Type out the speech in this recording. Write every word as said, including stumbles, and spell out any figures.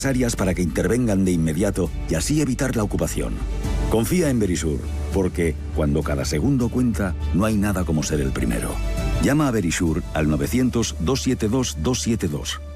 necesarias para que intervengan de inmediato y así evitar la ocupación. Confía en Verisur, porque cuando cada segundo cuenta, no hay nada como ser el primero. Llama a Verisur al novecientos, doscientos setenta y dos, doscientos setenta y dos.